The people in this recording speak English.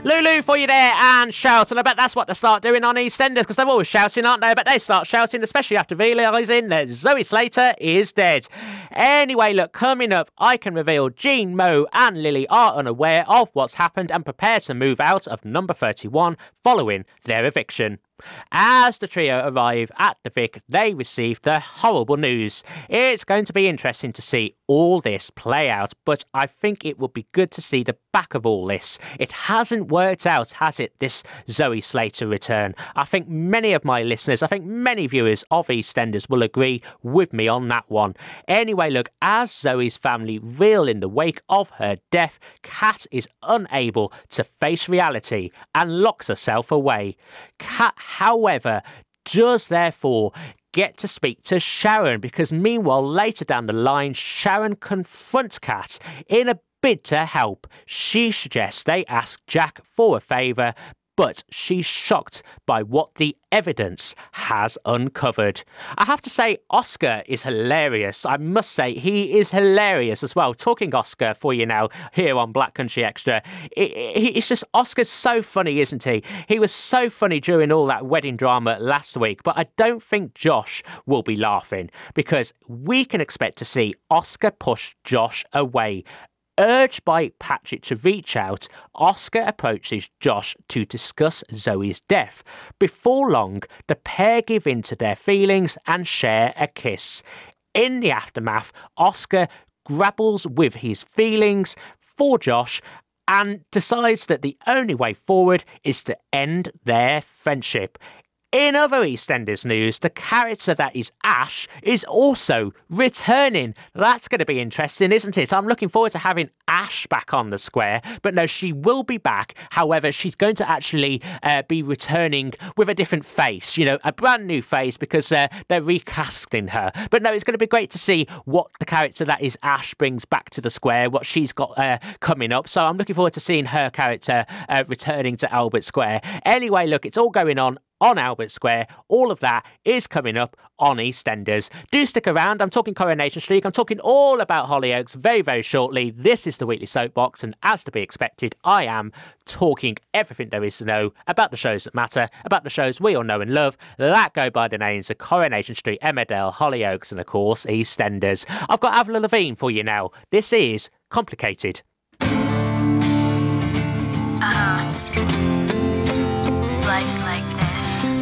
Lulu for you there and shout. And I bet that's what they start doing on EastEnders because they're always shouting, aren't they? But they start shouting, especially after realising that Zoe Slater is dead. Anyway, look, coming up, I can reveal Jean, Mo and Lily are unaware of what's happened and prepare to move out of number 31 following their eviction. As the trio arrive at the Vic, they receive the horrible news. It's going to be interesting to see all this play out, but I think it will be good to see the back of all this. It hasn't worked out, has it, this Zoe Slater return? I think many of my listeners, I think many viewers of EastEnders will agree with me on that one. Anyway, look, as Zoe's family reel in the wake of her death, Kat is unable to face reality and locks herself away. Kat, however, does therefore get to speak to Sharon because meanwhile later down the line Sharon confronts Kat in a bid to help. She suggests they ask Jack for a favour, but she's shocked by what the evidence has uncovered. I have to say, Oscar is hilarious. I must say, he is hilarious as well. Talking Oscar for you now here on Black Country Extra. It's just, Oscar's so funny, isn't he? He was so funny during all that wedding drama last week, but I don't think Josh will be laughing because we can expect to see Oscar push Josh away. Urged by Patrick to reach out, Oscar approaches Josh to discuss Zoe's death. Before long, the pair give in to their feelings and share a kiss. In the aftermath, Oscar grapples with his feelings for Josh and decides that the only way forward is to end their friendship. In other EastEnders news, the character that is Ash is also returning. That's going to be interesting, isn't it? I'm looking forward to having Ash back on the square. But no, she will be back. However, she's going to actually be returning with a different face. You know, a brand new face because they're recasting her. But no, it's going to be great to see what the character that is Ash brings back to the square, what she's got coming up. So I'm looking forward to seeing her character returning to Albert Square. Anyway, look, it's all going on Albert Square. All of that is coming up on EastEnders. Do stick around. I'm talking Coronation Street. I'm talking all about Hollyoaks very, very shortly. This is the Weekly Soapbox, and as to be expected, I am talking everything there is to know about the shows that matter, about the shows we all know and love, that go by the names of Coronation Street, Emmerdale, Hollyoaks, and of course, EastEnders. I've got Avril Lavigne for you now. This is Complicated. Life's like this.